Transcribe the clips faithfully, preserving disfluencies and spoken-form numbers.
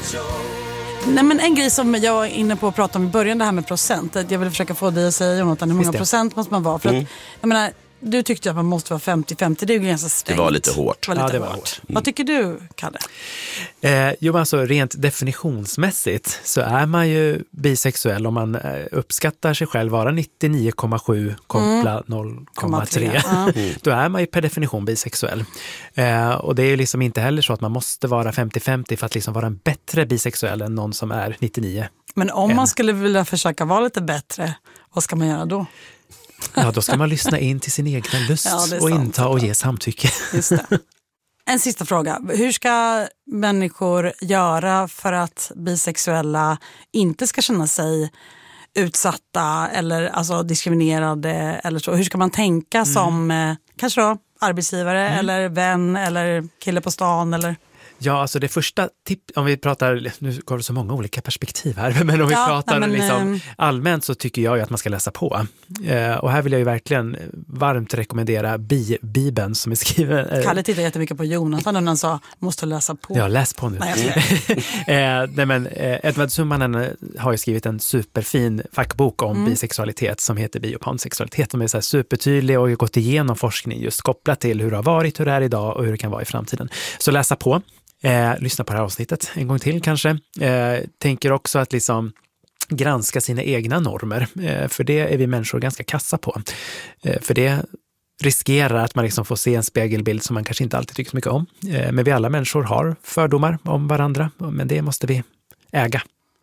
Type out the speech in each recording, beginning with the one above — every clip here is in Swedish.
Nej, men en grej som jag var inne på att prata om i början, det här med procent. Jag vill försöka få dig att säga, Jonathan, hur många procent måste man vara? För mm. att, jag menar, du tyckte att man måste vara femtio femtio, det är ju ganska strängt. Det var lite hårt. Det var lite ja, det var hårt. hårt. Mm. Vad tycker du, Kalle? Eh, jo, alltså rent definitionsmässigt så är man ju bisexuell om man eh, uppskattar sig själv vara nittionio komma sju koppla mm. noll komma tre. Mm. Då är man ju per definition bisexuell. Eh, och det är ju liksom inte heller så att man måste vara femtio femtio för att liksom vara en bättre bisexuell än någon som är nittionio. Men om en. man skulle vilja försöka vara lite bättre, vad ska man göra då? Ja, då ska man lyssna in till sin egna lust ja, och sant, inta och ge samtycke. Just det. En sista fråga. Hur ska människor göra för att bisexuella inte ska känna sig utsatta eller alltså diskriminerade eller så? Hur ska man tänka mm. som eh, kanske då arbetsgivare mm. eller vän eller kille på stan eller... Ja, alltså det första tipp, om vi pratar, nu går det så många olika perspektiv här, men om vi ja, pratar men, liksom, allmänt så tycker jag ju att man ska läsa på. Eh, och här vill jag ju verkligen varmt rekommendera Bi-Bibeln som är skriven. Eh, Kalle tittar jättemycket på Jonathan när han sa, måste läsa på. Ja, läs på nu. Nej, eh, nej men eh, Edward Summanen har ju skrivit en superfin fackbok om mm. bisexualitet som heter Bi- och pansexualitet. De är så här supertydlig och har gått igenom forskning just kopplat till hur det har varit, hur det är idag och hur det kan vara i framtiden. Så läsa på. Eh, lyssna på det här avsnittet en gång till kanske. Eh, tänker också att liksom granska sina egna normer. Eh, för det är vi människor ganska kassa på. Eh, för det riskerar att man liksom får se en spegelbild som man kanske inte alltid tycker så mycket om. Eh, men vi alla människor har fördomar om varandra. Men det måste vi äga.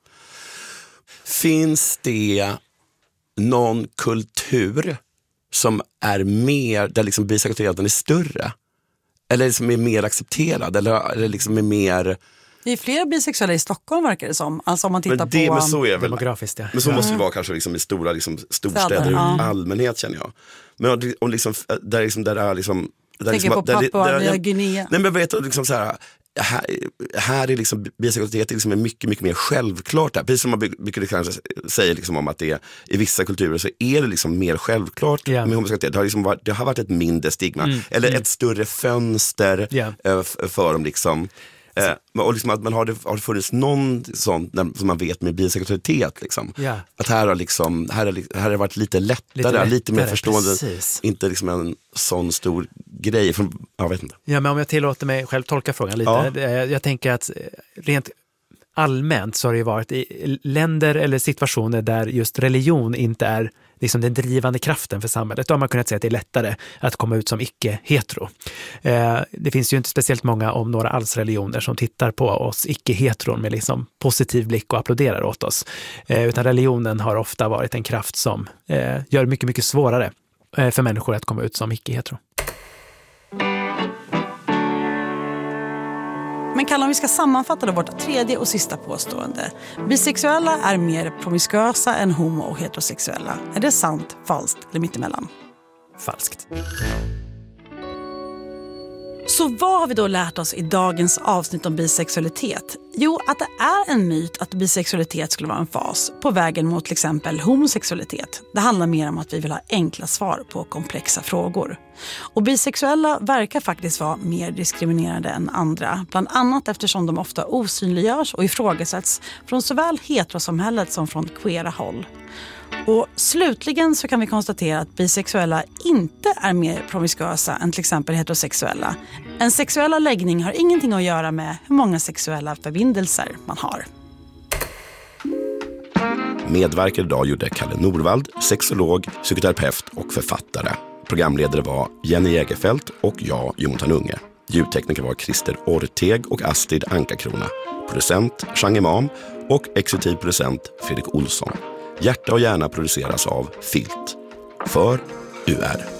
Finns det någon kultur som är mer, där liksom bisexualiteten är större? Eller som är mer accepterad? Eller, eller liksom är mer... Det är fler bisexuella i Stockholm verkar det som. Alltså om man tittar men det, på... Men så är väl, demografiskt, ja. Men så ja. måste det vara kanske liksom i stora liksom, storstäder i ja. allmänhet känner jag. Men om liksom, där, liksom, där är liksom... Där tänker liksom, på där, Papua där, Nya Guinea. Nej men vet du, liksom så här... Här, här är liksom bisexualitet liksom är mycket, mycket mer självklart där. Precis som man brukar kanske säga liksom om att det är, i vissa kulturer så är det liksom mer självklart yeah. med homosexualitet. Det har, liksom varit, det har varit ett mindre stigma. Mm. Eller mm. ett större fönster yeah. äh, för dem liksom. Eh, och liksom att man har det, har det funnits någon sån när, som man vet med bisexualitet liksom. Yeah. Att här har liksom här har, här har det varit lite lättare, lite, lättare, lite mer förstående. Precis. Inte liksom en sån stor grej från, jag vet inte. Ja, men om jag tillåter mig själv tolka frågan lite. Ja. Jag tänker att rent allmänt så har det varit i länder eller situationer där just religion inte är liksom den drivande kraften för samhället. Då har man kunnat säga att det är lättare att komma ut som icke-hetero. Eh, det finns ju inte speciellt många, om några alls, religioner som tittar på oss icke-heteron med liksom positiv blick och applåderar åt oss. Eh, utan religionen har ofta varit en kraft som eh, gör det mycket, mycket svårare eh, för människor att komma ut som icke-hetero. Men Kalle, om vi ska sammanfatta då vårt tredje och sista påstående. Bisexuella är mer promiskuösa än homo- och heterosexuella. Är det sant, falskt eller mittemellan? Falskt. Så vad har vi då lärt oss i dagens avsnitt om bisexualitet? Jo, att det är en myt att bisexualitet skulle vara en fas på vägen mot till exempel homosexualitet. Det handlar mer om att vi vill ha enkla svar på komplexa frågor. Och bisexuella verkar faktiskt vara mer diskriminerade än andra, bland annat eftersom de ofta osynliggörs och ifrågasätts från såväl heterosamhället som från queera håll. Och slutligen så kan vi konstatera att bisexuella inte är mer promiskuösa än till exempel heterosexuella. En sexuella läggning har ingenting att göra med hur många sexuella förbindelser man har. Medverkar idag gjorde Kalle Norvald, sexolog, psykoterapeut och författare. Programledare var Jenny Jägerfelt och jag, Jonathan Unge. Ljudtekniker var Christer Orteg och Astrid Ankarkrona. Producent Chang Imam och exekutiv producent Fredrik Olsson. Hjärta och hjärna produceras av Filt. För U R.